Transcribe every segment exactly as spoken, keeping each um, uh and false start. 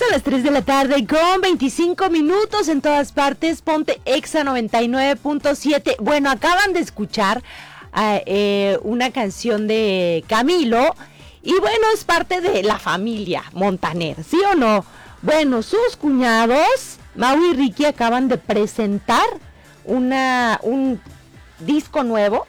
Son las tres de la tarde con veinticinco minutos en todas partes. Ponte Exa noventa y nueve punto siete. Bueno, acaban de escuchar uh, eh, una canción de Camilo. Y bueno, es parte de la familia Montaner, ¿sí o no? Bueno, sus cuñados, Mau y Ricky, acaban de presentar una, un disco nuevo.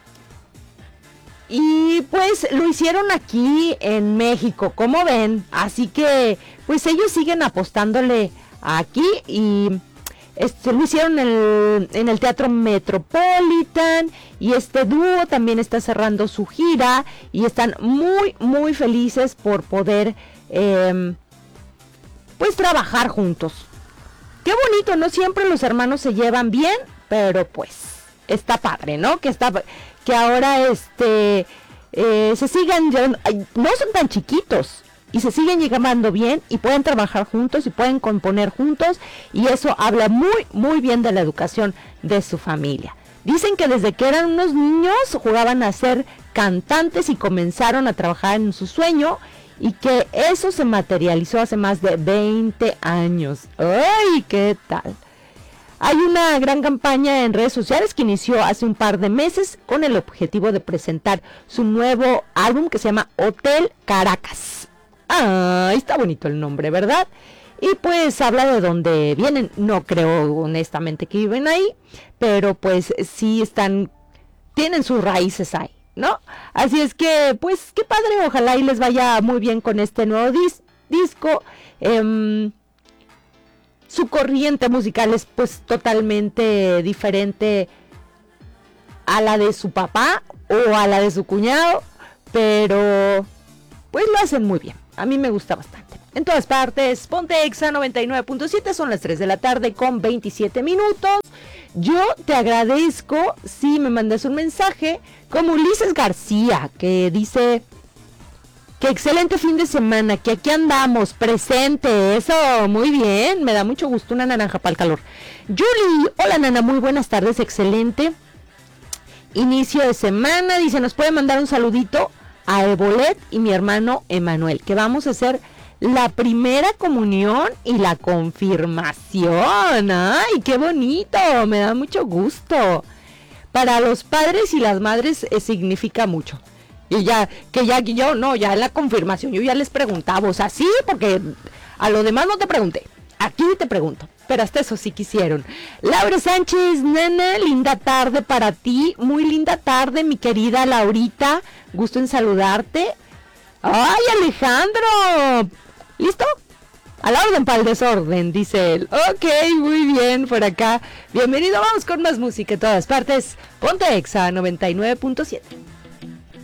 Y pues lo hicieron aquí en México, ¿cómo ven? Así que pues ellos siguen apostándole aquí y este, lo hicieron en el, en el Teatro Metropolitan y este dúo también está cerrando su gira y están muy muy felices por poder eh, pues trabajar juntos. Qué bonito, ¿no? Siempre los hermanos se llevan bien, pero pues está padre, ¿no? Que está... que ahora este eh, se sigan llevando, no son tan chiquitos y se siguen llevando bien y pueden trabajar juntos y pueden componer juntos y eso habla muy muy bien de la educación de su familia. Dicen que desde que eran unos niños jugaban a ser cantantes y comenzaron a trabajar en su sueño y que eso se materializó hace más de veinte años. ¡Ay, qué tal! Hay una gran campaña en redes sociales que inició hace un par de meses con el objetivo de presentar su nuevo álbum que se llama Hotel Caracas. Ah, está bonito el nombre, ¿verdad? Y pues habla de dónde vienen. No creo honestamente que viven ahí, pero pues sí están, tienen sus raíces ahí, ¿no? Así es que, pues qué padre, ojalá y les vaya muy bien con este nuevo dis- disco. Eh, Su corriente musical es pues totalmente diferente a la de su papá o a la de su cuñado, pero pues lo hacen muy bien. A mí me gusta bastante. En todas partes, ponte Exa noventa y nueve punto siete, son las tres de la tarde con veintisiete minutos. Yo te agradezco si me mandas un mensaje como Ulises García, que dice... ¡Qué excelente fin de semana! Que aquí andamos, presente. Eso, muy bien. Me da mucho gusto. Una naranja para el calor. Julie, hola Nana, muy buenas tardes. Excelente inicio de semana. Dice, nos puede mandar un saludito a Evolet y mi hermano Emanuel, que vamos a hacer la primera comunión y la confirmación. ¡Ay, qué bonito! Me da mucho gusto. Para los padres y las madres eh, significa mucho. Y ya, que ya, yo, no, ya en la confirmación, yo ya les preguntaba, o sea, sí, porque a lo demás no te pregunté, aquí te pregunto, pero hasta eso sí quisieron. Laura Sánchez, Nana, linda tarde para ti, muy linda tarde, mi querida Laurita, gusto en saludarte. ¡Ay, Alejandro! ¿Listo? A la orden para el desorden, dice él. Ok, muy bien, por acá. Bienvenido, vamos con más música en todas partes. Ponte Exa noventa y nueve punto siete.